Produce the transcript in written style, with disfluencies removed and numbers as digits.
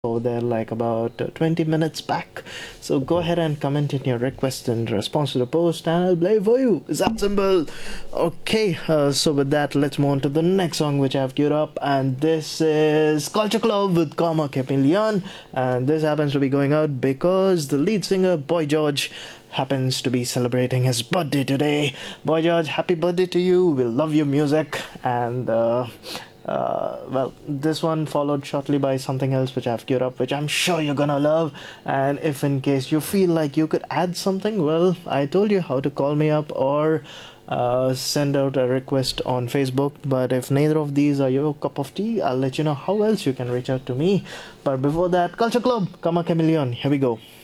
over there like about 20 minutes back. So go ahead and comment in your request in response to the post, and I'll play for you. It's that simple. Okay, so with that, let's move on to the next song which I've queued up, and this is Culture Club with Karma Chameleon. And this happens to be going out because the lead singer, Boy George, happens to be celebrating his birthday today. Boy George, happy birthday to you. We love your music, and well, this one followed shortly by something else which I've queued up, which I'm sure you're gonna love. And if in case you feel like you could add something, well, I told you how to call me up or send out a request on Facebook. But if neither of these are your cup of tea, I'll let you know how else you can reach out to me. But before that, Culture Club, Kama Chameleon, here we go.